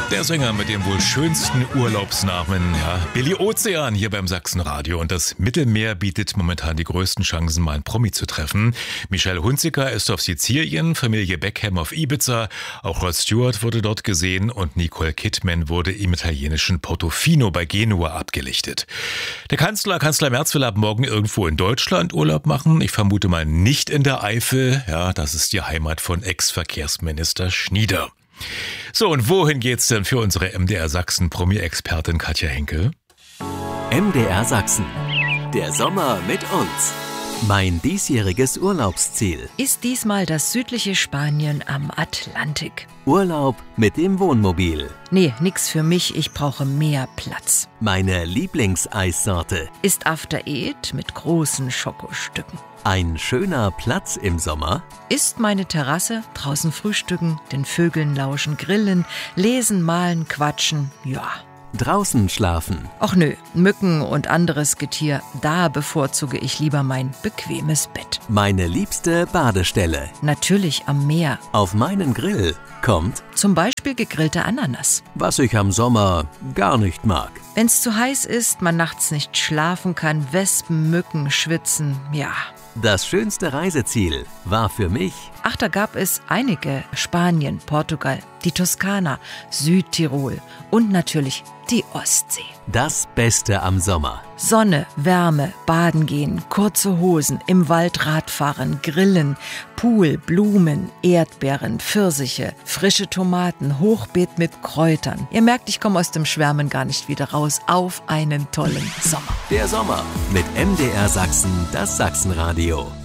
Der Sänger mit dem wohl schönsten Urlaubsnamen, ja, Billy Ozean hier beim Sachsenradio. Und das Mittelmeer bietet momentan die größten Chancen, mal einen Promi zu treffen. Michelle Hunziker ist auf Sizilien, Familie Beckham auf Ibiza, auch Rod Stewart wurde dort gesehen und Nicole Kidman wurde im italienischen Portofino bei Genua abgelichtet. Der Kanzler Merz will ab morgen irgendwo in Deutschland Urlaub machen. Ich vermute mal nicht in der Eifel. Ja, das ist die Heimat von Ex-Verkehrsminister Schnieder. So, und wohin geht's denn für unsere MDR Sachsen Promi-Expertin Katja Henkel? MDR Sachsen. Der Sommer mit uns. Mein diesjähriges Urlaubsziel ist diesmal das südliche Spanien am Atlantik. Urlaub mit dem Wohnmobil. Nee, nix für mich, ich brauche mehr Platz. Meine Lieblingseissorte ist After Eight mit großen Schokostücken. Ein schöner Platz im Sommer ist meine Terrasse, draußen frühstücken, den Vögeln lauschen, grillen, lesen, malen, quatschen, ja. Draußen schlafen. Och nö, Mücken und anderes Getier, da bevorzuge ich lieber mein bequemes Bett. Meine liebste Badestelle. Natürlich am Meer. Auf meinen Grill kommt zum Beispiel gegrillte Ananas. Was ich am Sommer gar nicht mag. Wenn's zu heiß ist, man nachts nicht schlafen kann, Wespen, Mücken, schwitzen, ja. Das schönste Reiseziel war für mich. Ach, da gab es einige. Spanien, Portugal, die Toskana, Südtirol und natürlich die Ostsee. Das Beste am Sommer. Sonne, Wärme, baden gehen, kurze Hosen, im Wald Radfahren, grillen, Pool, Blumen, Erdbeeren, Pfirsiche, frische Tomaten, Hochbeet mit Kräutern. Ihr merkt, ich komme aus dem Schwärmen gar nicht wieder raus. Auf einen tollen Sommer. Der Sommer mit MDR Sachsen, das Sachsenradio.